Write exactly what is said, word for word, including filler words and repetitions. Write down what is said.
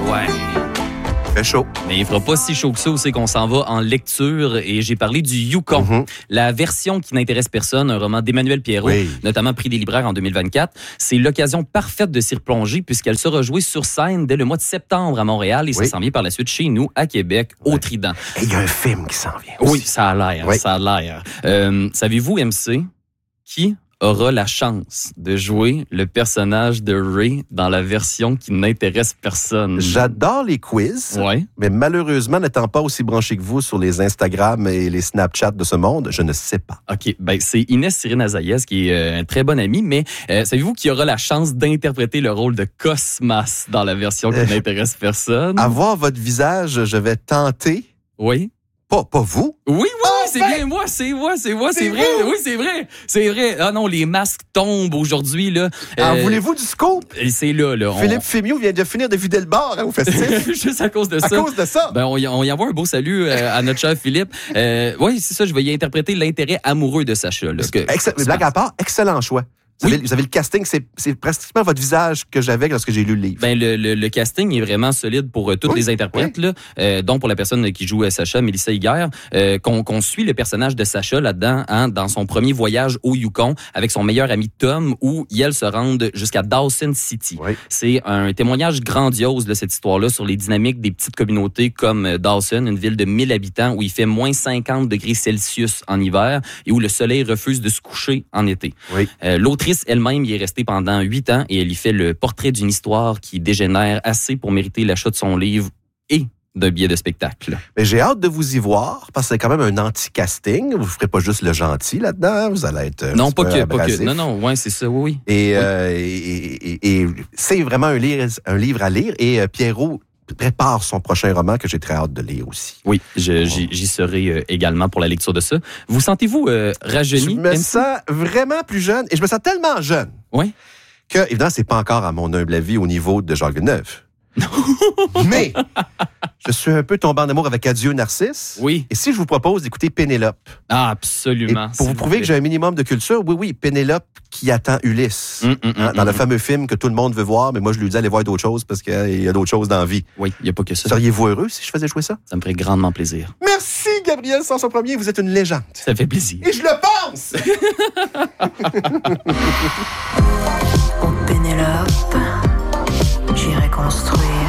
Ouais. Fait chaud. Mais il fera pas si chaud que ça, c'est qu'on s'en va en lecture et j'ai parlé du Yukon, Mm-hmm. la version qui n'intéresse personne, un roman d'Emmanuel Pierrot, Oui. notamment prix des libraires en deux mille vingt-quatre. C'est l'occasion parfaite de s'y replonger puisqu'elle sera jouée sur scène dès le mois de septembre à Montréal et Oui. ça s'en vient par la suite chez nous à Québec, au Ouais. Trident. Et il y a un film qui s'en vient aussi. Oui, ça a l'air, Oui. ça a l'air. Euh, savez-vous, M C, qui aura la chance de jouer le personnage de Ray dans la version qui n'intéresse personne? J'adore les quiz, Ouais. mais malheureusement, n'étant pas aussi branché que vous sur les Instagram et les Snapchat de ce monde, je ne sais pas. OK, ben c'est Inès Cyrine Azaïez qui est euh, un très bon ami, mais euh, savez-vous qui aura la chance d'interpréter le rôle de Cosmas dans la version qui Euh, n'intéresse personne? À voir votre visage, je vais tenter. Oui. Pas, pas vous. Oui, oui, Oh, c'est ben! bien moi, c'est moi, c'est moi, c'est C'est vrai. vous! Oui, c'est vrai. C'est vrai. Ah non, les masques tombent aujourd'hui, là. En Euh, voulez-vous du scoop? et c'est là, là. on- Philippe Fémieux vient de finir de vider le bar hein, au festif. Juste à cause de À ça. cause de ça. Ben, on y, on y envoie un beau salut euh, à notre cher Philippe. Euh, oui, c'est ça, je vais y interpréter l'intérêt amoureux de Sacha. Là, que, Excellent, mais blague à part, excellent choix. Vous, Oui. avez, vous avez le casting, c'est, c'est pratiquement votre visage que j'avais lorsque j'ai lu le livre. Ben, le, le, le casting est vraiment solide pour euh, toutes Oui, les interprètes, là, euh, dont pour la personne qui joue euh, Sacha, Mélissa Higuer, euh, qu'on, qu'on suit le personnage de Sacha là-dedans, hein, dans son premier voyage au Yukon avec son meilleur ami Tom, où ils se rendent jusqu'à Dawson City. Oui. C'est un témoignage grandiose de cette histoire-là sur les dynamiques des petites communautés comme euh, Dawson, une ville de mille habitants où il fait moins cinquante degrés Celsius en hiver et où le soleil refuse de se coucher en été. Oui. Euh, l'autrice elle-même y est restée pendant huit ans et elle y fait le portrait d'une histoire qui dégénère assez pour mériter l'achat de son livre et d'un billet de spectacle. Mais j'ai hâte de vous y voir, parce que c'est quand même un anti-casting. Vous ne ferez pas juste le gentil là-dedans. Vous allez être. un Non, petit pas peu que, pas que. abrasif. Non, non, ouais, c'est ça, oui, oui. Et, euh, et, et- et c'est vraiment un livre, un livre à lire. Et euh, Pierrot prépare son prochain roman que j'ai très hâte de lire aussi. Oui, je- j'y, j'y serai euh, également pour la lecture de ça. Vous sentez-vous euh, rajeuni? Je me M C? sens vraiment plus jeune. Et je me sens tellement jeune Oui. que, évidemment, c'est pas encore à mon humble avis au niveau de Jacques Villeneuve. Mais je suis un peu tombé en amour avec Adieu Narcisse. Oui. Et si je vous propose d'écouter Pénélope, Ah, et absolument. pour vous s'il prouver plaît. que j'ai un minimum de culture, oui, oui, Pénélope qui attend Ulysse. Hum, hum, Hein, hum, dans le hum. fameux film que tout le monde veut voir, mais moi, je lui dis allez voir d'autres choses parce qu'il y a d'autres choses dans la vie. Oui, il n'y a pas que ça. Seriez-vous heureux si je faisais jouer ça? Ça me ferait grandement plaisir. Merci, Gabriel Sanson Premier, vous êtes une légende. Ça fait plaisir. Et je le pense! Oh Pénélope, j'irai construire